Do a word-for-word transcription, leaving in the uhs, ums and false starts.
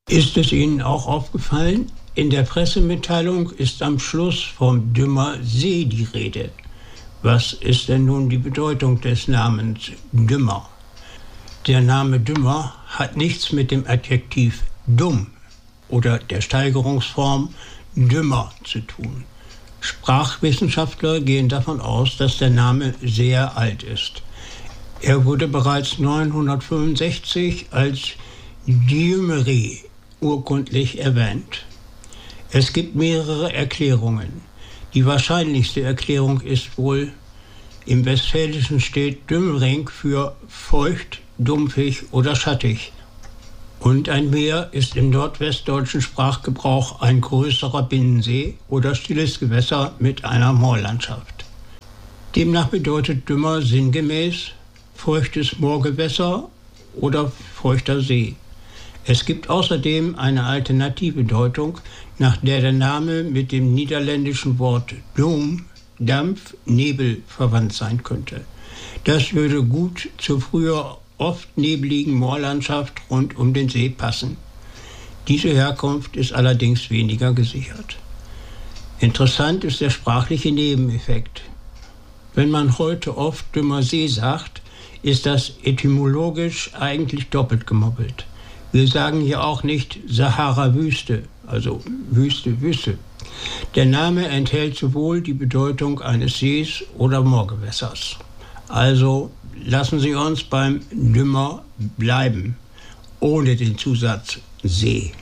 Ist es Ihnen auch aufgefallen? In der Pressemitteilung ist am Schluss vom Dümmer See die Rede. Was ist denn nun die Bedeutung des Namens Dümmer? Der Name Dümmer hat nichts mit dem Adjektiv dumm oder der Steigerungsform dümmer zu tun. Sprachwissenschaftler gehen davon aus, dass der Name sehr alt ist. Er wurde bereits neunhundertfünfundsechzig als Djumeri urkundlich erwähnt. Es gibt mehrere Erklärungen. Die wahrscheinlichste Erklärung ist wohl, im Westfälischen steht Dümring für feucht, dumpfig oder schattig. Und ein Meer ist im nordwestdeutschen Sprachgebrauch ein größerer Binnensee oder stilles Gewässer mit einer Moorlandschaft. Demnach bedeutet Dümmer sinngemäß feuchtes Moorgewässer oder feuchter See. Es gibt außerdem eine alternative Deutung, nach der der Name mit dem niederländischen Wort Dom, Dampf, Nebel verwandt sein könnte. Das würde gut zur früher oft nebligen Moorlandschaft rund um den See passen. Diese Herkunft ist allerdings weniger gesichert. Interessant ist der sprachliche Nebeneffekt. Wenn man heute oft Dümmer See sagt, ist das etymologisch eigentlich doppelt gemoppelt. Wir sagen hier auch nicht Sahara-Wüste, also Wüste, Wüste. Der Name enthält sowohl die Bedeutung eines Sees oder Moorgewässers. Also lassen Sie uns beim Dümmer bleiben, ohne den Zusatz See.